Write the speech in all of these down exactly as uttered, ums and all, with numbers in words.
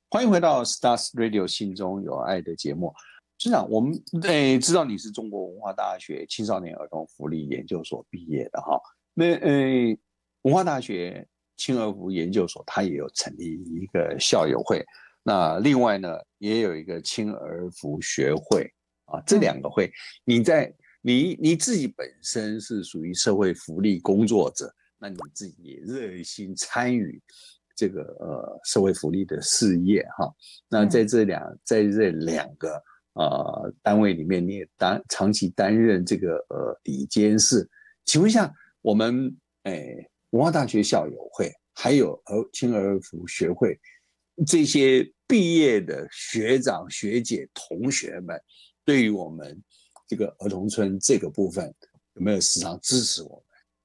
欢迎回到 Stars Radio 心中有爱的节目。市长，我们诶知道你是中国文化大学青少年儿童福利研究所毕业的哈。那诶，文化大学青儿福研究所它也有成立一个校友会，那另外呢也有一个青儿福学会啊，这两个会，你在你你自己本身是属于社会福利工作者，那你自己也热心参与这个呃社会福利的事业哈。那在这两在这两个呃单位里面，你也担长期担任这个呃理监事。请问一下，我们诶文化大学校友会还有儿青儿福学会这些毕业的学长学姐同学们，对于我们这个儿童村这个部分有没有时常支持我们？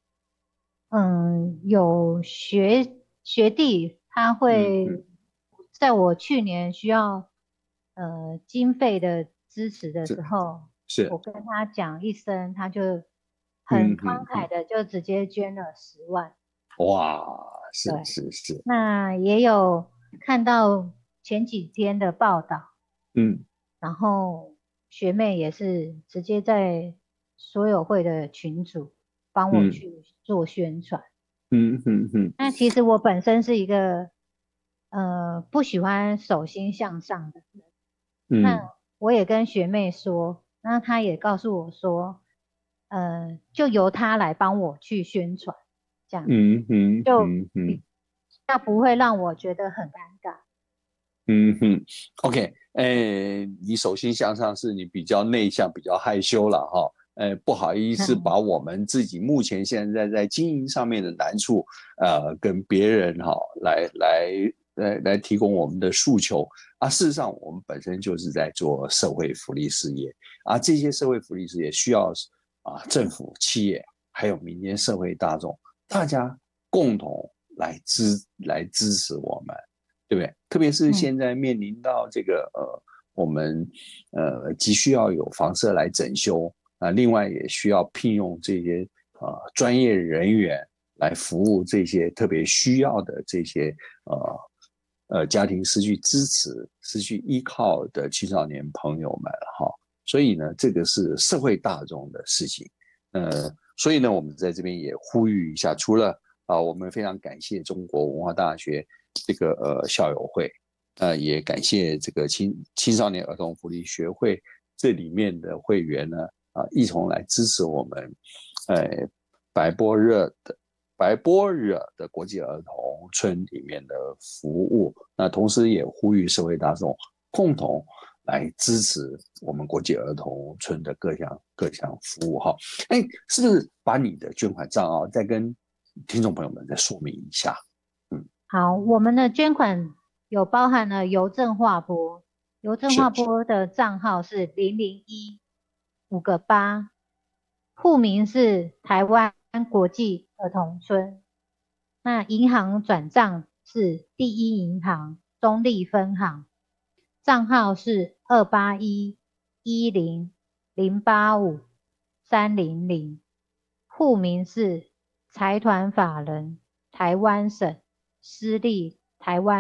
嗯，有学学弟他会嗯嗯， 在我去年需要呃经费的支持的是时候，我是， 跟他讲一声，他就很嗯慷嗯嗯， 慨的就直接捐了十万。 哇，是对， 是是， 那也有看到前几天的报道， 嗯然后学妹也是直接在所有会的群组帮我嗯去做宣传。 嗯嗯嗯那其实我本身是一个呃不喜欢手心向上的人，那嗯我也跟学妹说，那她也告诉我说，呃，就由她来帮我去宣传，这样嗯嗯就比嗯嗯较不会让我觉得很尴尬。 嗯哼，OK，诶，你手心向上是你比较内向、比较害羞了哈，呃，不好意思把我们自己目前现在在经营上面的难处，呃，跟别人哈来来来来提供我们的诉求啊。事实上，我们本身就是在做社会福利事业啊，这些社会福利事业需要啊政府、企业还有民间社会大众大家共同来支来支持我们。对不对？特别是嗯现在面临到这个呃，我们呃急需要有房舍来整修啊，另外也需要聘用这些呃专业人员来服务这些特别需要的这些呃呃家庭失去支持、失去依靠的青少年朋友们哈。所以呢，这个是社会大众的事情。呃，所以呢，我们在这边也呼吁一下，除了啊，我们非常感谢中国文化大学这个呃校友会，呃，也感谢这个青青少年儿童福利学会这里面的会员呢，啊、呃一同来支持我们，呃，白波热的白波热的国际儿童村里面的服务。那同时也呼吁社会大众共同来支持我们国际儿童村的各项各项服务哈。哎，是不是把你的捐款账号再跟听众朋友们再说明一下？嗯， 好，我们的捐款有包含了邮政划拨，邮政划是， 拨的账号是零零一五个八，户名是台湾国际儿童村。那银行转账是第一银行中立分行，账号是二八一一零零八五三零零，户名是财团法人台湾省私立台湾。